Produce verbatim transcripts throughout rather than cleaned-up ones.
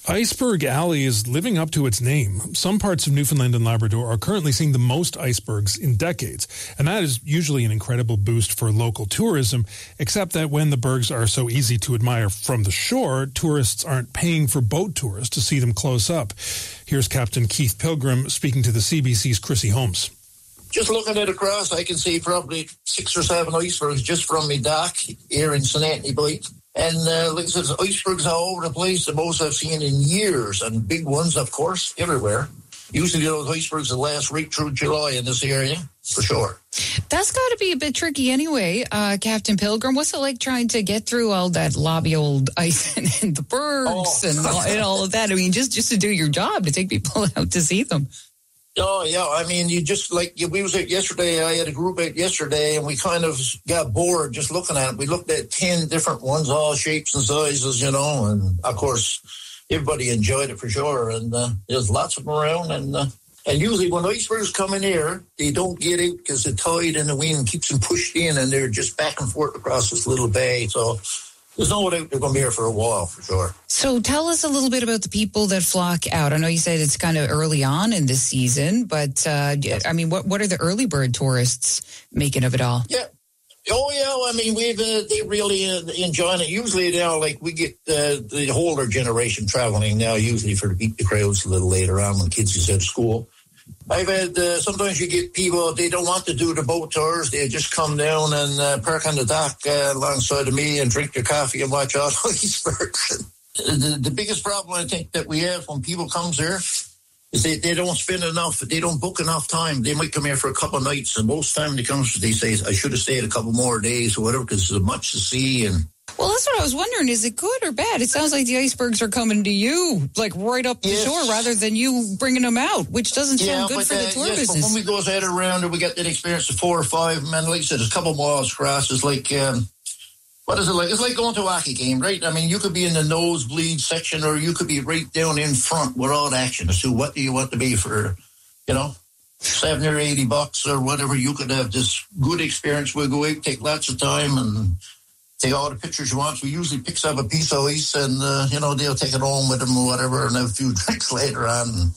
Iceberg Alley is living up to its name. Some parts of Newfoundland and Labrador are currently seeing the most icebergs in decades, and that is usually an incredible boost for local tourism, except that when the bergs are so easy to admire from the shore, tourists aren't paying for boat tours to see them close up. Here's Captain Keith Pilgrim speaking to the C B C's Chrissy Holmes. Just looking at across, I can see probably six or seven icebergs just from me dock here in Saint Anthony Bight. And uh, like I said, there's icebergs all over the place, the most I've seen in years, and big ones, of course, everywhere. Usually those icebergs that last right through July in this area, for sure. That's got to be a bit tricky anyway, uh, Captain Pilgrim. What's it like trying to get through all that lobby old ice and, and the bergs oh. and, all, and all of that? I mean, just, just to do your job, to take people out to see them. Oh, yeah. I mean, you just like, we was out yesterday, I had a group out yesterday, and we kind of got bored just looking at it. We looked at ten different ones, all shapes and sizes, you know, and of course, everybody enjoyed it for sure. And uh, there's lots of them around. And uh, and usually when icebergs come in here, they don't get out because the tide and the wind keeps them pushed in, and they're just back and forth across this little bay. So there's no doubt they're going to be here for a while, for sure. So tell us a little bit about the people that flock out. I know you said it's kind of early on in this season, but, uh, I mean, what, what are the early bird tourists making of it all? Yeah. Oh, yeah. I mean, we've uh, they really uh, enjoying it. Usually now, like, we get uh, the older generation traveling now, usually for to beat the crowds a little later on when kids is at school. I've had, uh, sometimes you get people, they don't want to do the boat tours. They just come down and uh, park on the dock uh, alongside of me and drink their coffee and watch all icebergs. the, the biggest problem I think that we have when people comes here is they, they don't spend enough, they don't book enough time. They might come here for a couple of nights, and most of the time they come, they say, I should have stayed a couple more days or whatever because there's much to see. And well, that's what I was wondering. Is it good or bad? It sounds like the icebergs are coming to you, like right up the yes. shore, rather than you bringing them out, which doesn't yeah, sound good for uh, the tour yes, business. But when we go out around and we get that experience of four or five, man, like I said, there's a couple miles across. It's like, um, what is it like? It's like going to a hockey game, right? I mean, you could be in the nosebleed section, or you could be right down in front without action. So what do you want to be for, you know, seven or eighty bucks or whatever? You could have this good experience. We'll go out, take lots of time, and take all the pictures you want. We usually picks up a piece of ice, and, uh, you know, they'll take it home with them or whatever, and have a few drinks later on.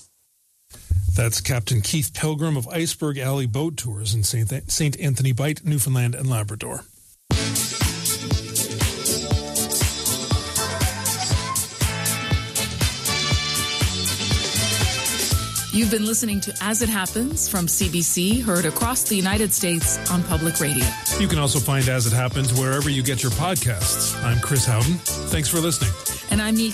That's Captain Keith Pilgrim of Iceberg Alley Boat Tours in Saint Saint Anthony Bight, Newfoundland and Labrador. You've been listening to As It Happens from C B C, heard across the United States on public radio. You can also find As It Happens wherever you get your podcasts. I'm Chris Howden. Thanks for listening. And I'm Neve